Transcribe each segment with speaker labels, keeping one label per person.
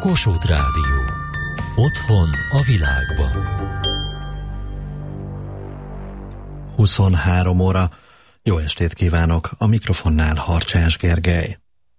Speaker 1: Kossuth Rádió. Otthon a világban.
Speaker 2: 23 óra. Jó estét kívánok! A mikrofonnál Harcsás Gergely.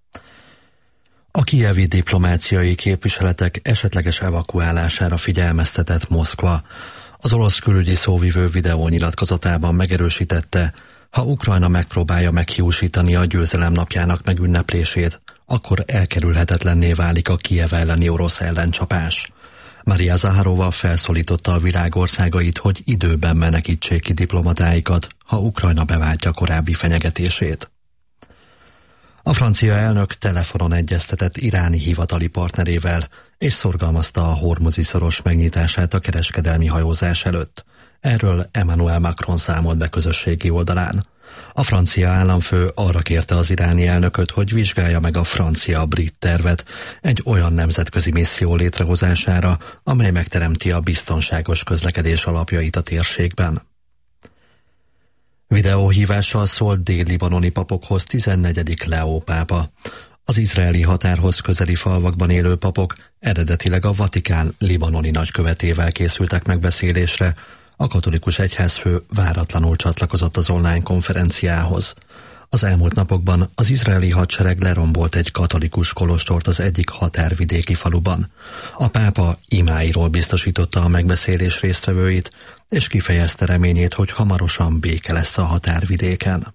Speaker 2: A kijevi diplomáciai képviseletek esetleges evakuálására figyelmeztetett Moszkva. Az orosz külügyi szóvivő videónyilatkozatában megerősítette, ha Ukrajna megpróbálja meghiúsítani a győzelem napjának megünneplését, akkor elkerülhetetlenné válik a Kijev elleni orosz ellencsapás. Maria Zaharova felszólította a világ országait, hogy időben menekítsék ki diplomatáikat, ha Ukrajna beváltja korábbi fenyegetését. A francia elnök telefonon egyeztetett iráni hivatali partnerével, és szorgalmazta a Hormuzi-szoros megnyitását a kereskedelmi hajózás előtt. Erről Emmanuel Macron számolt be közösségi oldalán. A francia államfő arra kérte az iráni elnököt, hogy vizsgálja meg a francia-brit tervet egy olyan nemzetközi misszió létrehozására, amely megteremti a biztonságos közlekedés alapjait a térségben. Videóhívással szólt dél-libanoni papokhoz 14. Leó pápa. Az izraeli határhoz közeli falvakban élő papok eredetileg a Vatikán libanoni nagykövetével készültek megbeszélésre. A katolikus egyházfő váratlanul csatlakozott az online konferenciához. Az elmúlt napokban az izraeli hadsereg lerombolt egy katolikus kolostort az egyik határvidéki faluban. A pápa imáiról biztosította a megbeszélés résztvevőit, és kifejezte reményét, hogy hamarosan béke lesz a határvidéken.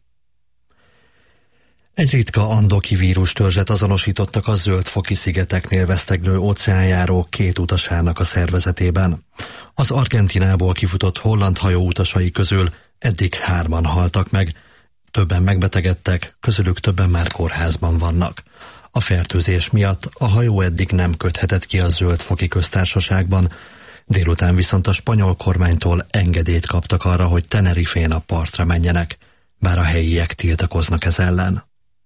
Speaker 2: Egy ritka andoki vírustörzset azonosítottak a Zöld-foki szigeteknél veszteglő óceánjáró 2 utasának a szervezetében. Az Argentinából kifutott holland hajó utasai közül eddig 3-an haltak meg, többen megbetegedtek, közülük többen már kórházban vannak. A fertőzés miatt a hajó eddig nem köthetett ki a Zöld-foki köztársaságban, délután viszont a spanyol kormánytól engedélyt kaptak arra, hogy Tenerifén a partra menjenek, bár a helyiek tiltakoznak ez ellen.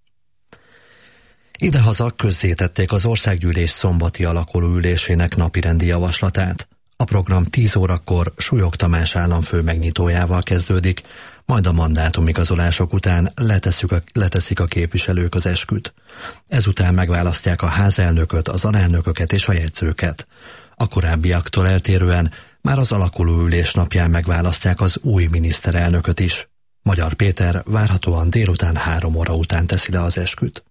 Speaker 2: Idehaza közzétették az országgyűlés szombati alakulóülésének napirendi javaslatát. A program 10 órakor Súlyog Tamás államfő megnyitójával kezdődik, majd a mandátumigazolások után leteszik a képviselők az esküt. Ezután megválasztják a házelnököt, az alelnököket és a jegyzőket. A korábbiaktól eltérően már az alakulóülés napján megválasztják az új miniszterelnököt is. Magyar Péter várhatóan délután 3 óra után teszi le az esküt.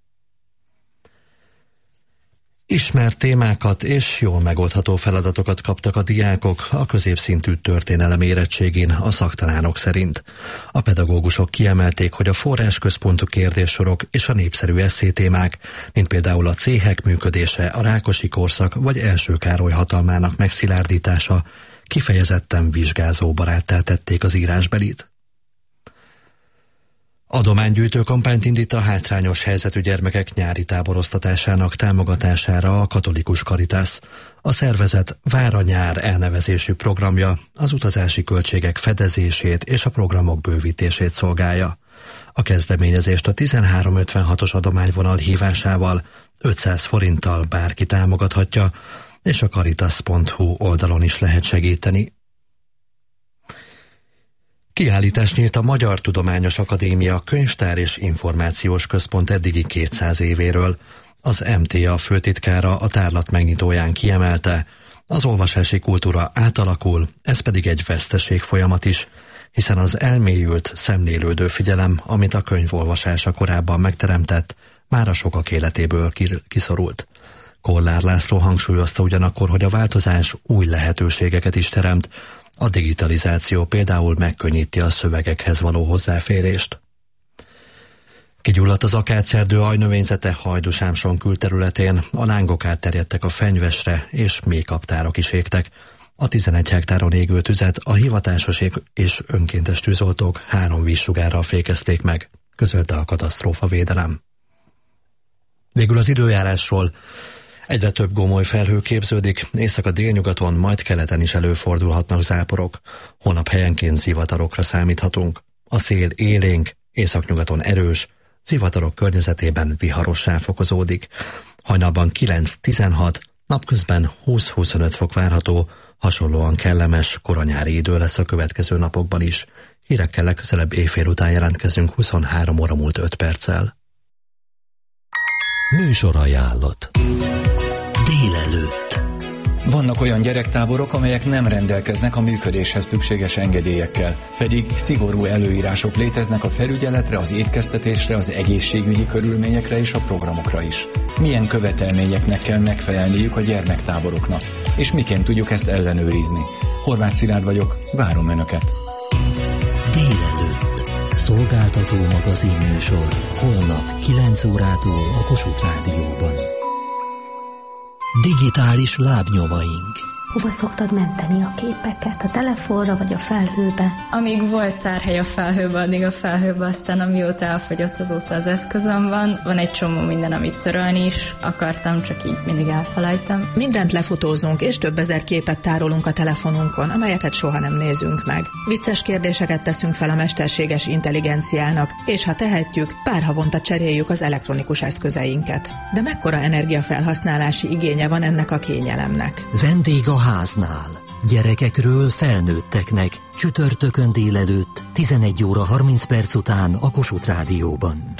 Speaker 2: Ismert témákat és jól megoldható feladatokat kaptak a diákok a középszintű történelem érettségén a szaktanárok szerint. A pedagógusok kiemelték, hogy a forrásközpontú kérdéssorok és a népszerű esszétémák, mint például a céhek működése, a Rákosi korszak vagy Első Károly hatalmának megszilárdítása kifejezetten vizsgázóbaráttá tették az írásbelit. Adománygyűjtő kampányt indít a hátrányos helyzetű gyermekek nyári táboroztatásának támogatására a Katolikus Caritas. A szervezet Vár a nyár elnevezésű programja az utazási költségek fedezését és a programok bővítését szolgálja. A kezdeményezést a 1356-os adományvonal hívásával 500 forinttal bárki támogathatja, és a caritas.hu oldalon is lehet segíteni. Kiállítás nyílt a Magyar Tudományos Akadémia Könyvtár és Információs Központ eddigi 200 évéről. Az MTA főtitkára a tárlat megnyitóján kiemelte, az olvasási kultúra átalakul, ez pedig egy veszteség folyamat is, hiszen az elmélyült, szemlélődő figyelem, amit a könyvolvasása korábban megteremtett, már a sokak életéből kiszorult. Kollár László hangsúlyozta ugyanakkor, hogy a változás új lehetőségeket is teremt, a digitalizáció például megkönnyíti a szövegekhez való hozzáférést. Kigyulladt az akácerdő aljnövényzete Hajdúsámson külterületén, a lángok átterjedtek a Fenyvesre, és méhkaptárok is égtek. A 11 hektáron égő tüzet a hivatásos és önkéntes tűzoltók 3 vízsugárral fékezték meg, közölte a katasztrófavédelem. Végül az időjárásról. Egyre több gomoly felhő képződik, észak-délnyugaton, majd keleten is előfordulhatnak záporok. Holnap helyenként zivatarokra számíthatunk. A szél élénk, északnyugaton erős, zivatarok környezetében viharossá fokozódik. Hajnalban 9-16, napközben 20-25 fok várható, hasonlóan kellemes, koranyári idő lesz a következő napokban is. Hírekkel legközelebb éjfél után jelentkezünk 23 óra múlt 5 perccel.
Speaker 1: Műsorajánlat.
Speaker 3: Délelőtt. Vannak olyan gyerektáborok, amelyek nem rendelkeznek a működéshez szükséges engedélyekkel, pedig szigorú előírások léteznek a felügyeletre, az étkeztetésre, az egészségügyi körülményekre és a programokra is. Milyen követelményeknek kell megfelelniük a gyermektáboroknak, és miként tudjuk ezt ellenőrizni? Horváth Szilárd vagyok, várom Önöket!
Speaker 1: Délelőtt. Szolgáltató magazinműsor. Holnap 9 órától a Kossuth Rádióban. Digitális lábnyomaink.
Speaker 4: Hova szoktad menteni a képeket? A telefonra vagy a felhőbe?
Speaker 5: Amíg volt tárhely a felhőbe, addig a felhőbe, aztán amióta elfogyott, azóta az eszközöm van egy csomó minden, amit törölni is akartam, csak így mindig elfelejtem.
Speaker 6: Mindent lefotózunk, és több ezer képet tárolunk a telefonunkon, amelyeket soha nem nézünk meg. Vicces kérdéseket teszünk fel a mesterséges intelligenciának, és ha tehetjük, pár havonta cseréljük az elektronikus eszközeinket. De mekkora energiafelhasználási igénye van ennek a kényelemnek?
Speaker 1: Vendég a háznál. Gyerekekről felnőtteknek. Csütörtökön délelőtt 11 óra 30 perc után a Kossuth Rádióban.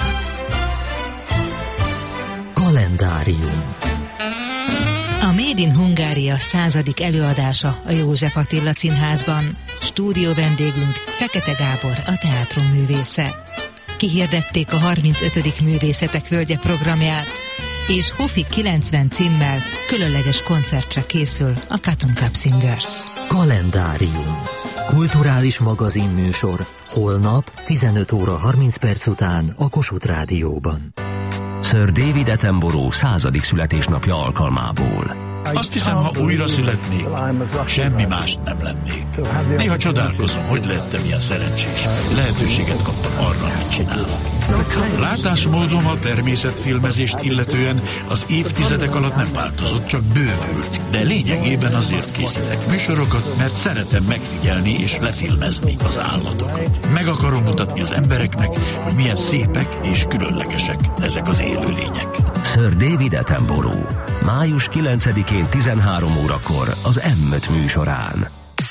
Speaker 1: Kalendárium.
Speaker 7: A Made in Hungária 100. előadása a József Attila Színházban. Stúdió vendégünk Fekete Gábor, a teátrum művésze. Kihirdették a 35. Művészetek Völgye programját, és Hofi 90 címmel különleges koncertre készül a Cotton Club Singers.
Speaker 1: Kalendárium. Kulturális magazinműsor. Holnap 15 óra 30 perc után a Kossuth Rádióban.
Speaker 8: Sir David Attenborough 100. születésnapja alkalmából.
Speaker 9: Azt hiszem, ha újra születnék, semmi mást nem lennék. Néha csodálkozom, hogy lettem ilyen szerencsés. Lehetőséget kaptam arra, amit csinálok. Látásmódom a természetfilmezést illetően az évtizedek alatt nem változott, csak bővült. De lényegében azért készítek műsorokat, mert szeretem megfigyelni és lefilmezni az állatokat. Meg akarom mutatni az embereknek, hogy milyen szépek és különlegesek ezek az élőlények.
Speaker 8: Sir David Attenborough. Május 9-én 13 órakor az M5 műsorán.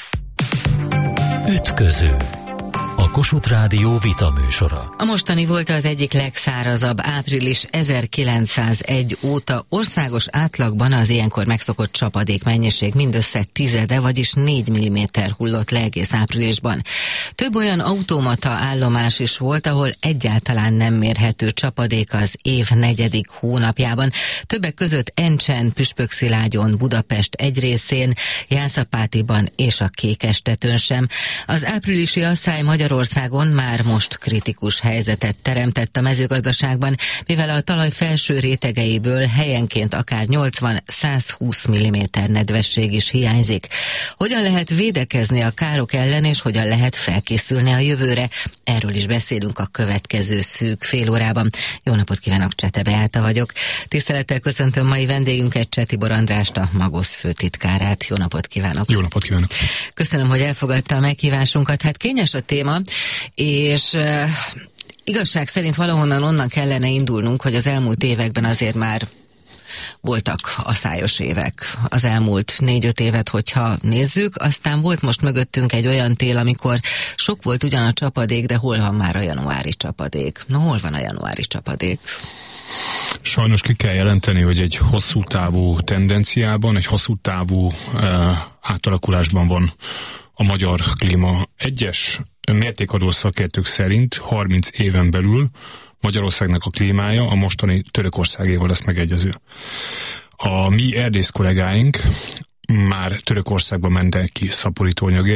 Speaker 1: Ütköző. A Kossuth Rádió vita műsora.
Speaker 10: A mostani volt az egyik legszárazabb április 1901 óta. Országos átlagban az ilyenkor megszokott csapadék mennyiség mindössze tizede, vagyis 4 mm hullott le egész áprilisban. Több olyan automata állomás is volt, ahol egyáltalán nem mérhető csapadék az év 4. hónapjában. Többek között Encsen, Püspökszilágyon, Budapest egy részén, Jászapátiban és a Kékestetőn sem. Az áprilisi asszály Magyarországon már most kritikus helyzetet teremtett a mezőgazdaságban, mivel a talaj felső rétegeiből helyenként akár 80-120 mm nedvesség is hiányzik. Hogyan lehet védekezni a károk ellen, és hogyan lehet felkészülni a jövőre? Erről is beszélünk a következő szűk fél órában. Jó napot kívánok, Csete Beáta vagyok. Tisztelettel köszöntöm mai vendégünket, Cseh Tibor Andrást, a Magosz főtitkárát. Jó napot kívánok!
Speaker 11: Jó napot kívánok!
Speaker 10: Köszönöm, hogy elfogadta a meghívásunkat. Hát kényes a téma, és igazság szerint valahonnan onnan kellene indulnunk, hogy az elmúlt években azért már voltak aszályos évek. Az elmúlt 4-5 évet, hogyha nézzük, aztán volt most mögöttünk egy olyan tél, amikor sok volt ugyan a csapadék, de hol van már a januári csapadék? Na, hol van a januári csapadék?
Speaker 11: Sajnos ki kell jelenteni, hogy egy hosszú távú tendenciában, egy hosszú távú átalakulásban van a magyar klíma. Egyes mértékadó szakértők szerint 30 éven belül Magyarországnak a klímája a mostani Törökországéval lesz megegyező. A mi erdész kollégáink már Törökországba mentek ki szaporítóanyagért,